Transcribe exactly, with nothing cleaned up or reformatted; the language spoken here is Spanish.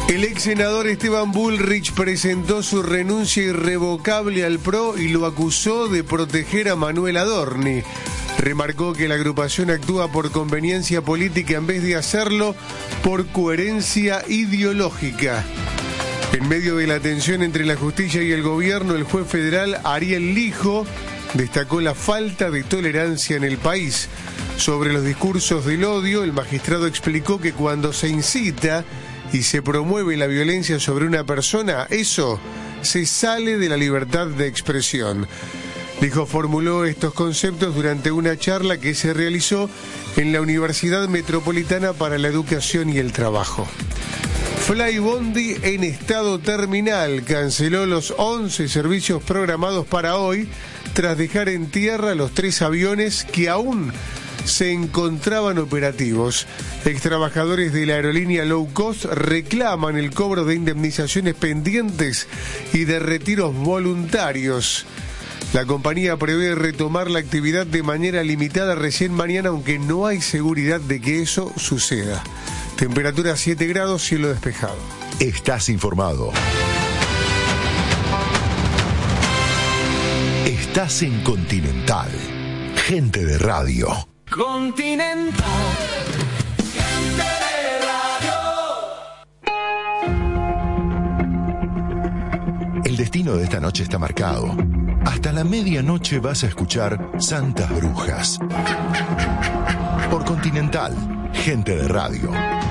El ex senador Esteban Bullrich presentó su renuncia irrevocable al P R O y lo acusó de proteger a Manuel Adorni. Remarcó que la agrupación actúa por conveniencia política en vez de hacerlo por coherencia ideológica. En medio de la tensión entre la justicia y el gobierno, el juez federal Ariel Lijo destacó la falta de tolerancia en el país. Sobre los discursos del odio, el magistrado explicó que cuando se incita y se promueve la violencia sobre una persona, eso se sale de la libertad de expresión. Lijo formuló estos conceptos durante una charla que se realizó en la Universidad Metropolitana para la Educación y el Trabajo. Flybondi en estado terminal canceló los once servicios programados para hoy tras dejar en tierra los tres aviones que aún se encontraban operativos. Extrabajadores de la aerolínea low cost reclaman el cobro de indemnizaciones pendientes y de retiros voluntarios. La compañía prevé retomar la actividad de manera limitada recién mañana, aunque no hay seguridad de que eso suceda. Temperatura siete grados, cielo despejado. Estás informado. Estás en Continental. Gente de radio. Continental. Gente de radio. El destino de esta noche está marcado. Hasta la medianoche vas a escuchar Santas Brujas. Por Continental, Gente de radio.